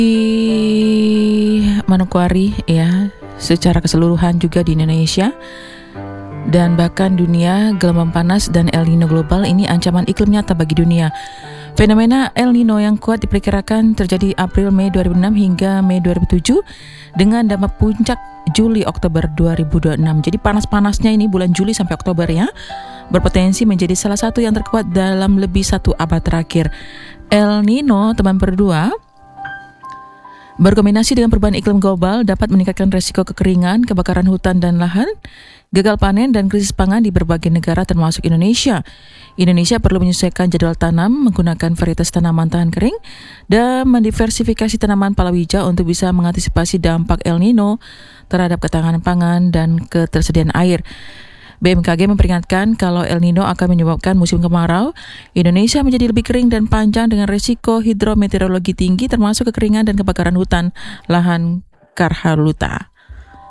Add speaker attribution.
Speaker 1: Manokwari ya, secara keseluruhan juga di Indonesia dan bahkan dunia, gelombang panas dan El Nino global ini ancaman iklim nyata bagi dunia. Fenomena El Nino yang kuat diperkirakan terjadi April-Mei 2006 hingga Mei 2007 dengan dampak puncak Juli-Oktober 2026. Jadi panas-panasnya ini bulan Juli sampai Oktober ya, berpotensi menjadi salah satu yang terkuat dalam lebih satu abad terakhir. El Nino, teman berdua, berkombinasi dengan perubahan iklim global dapat meningkatkan resiko kekeringan, kebakaran hutan dan lahan, gagal panen, dan krisis pangan di berbagai negara termasuk Indonesia. Indonesia perlu menyesuaikan jadwal tanam, menggunakan varietas tanaman tahan kering, dan mendiversifikasi tanaman palawija untuk bisa mengantisipasi dampak El Nino terhadap ketahanan pangan dan ketersediaan air. BMKG memperingatkan kalau El Nino akan menyebabkan musim kemarau Indonesia menjadi lebih kering dan panjang dengan risiko hidrometeorologi tinggi termasuk kekeringan dan kebakaran hutan lahan karhutla.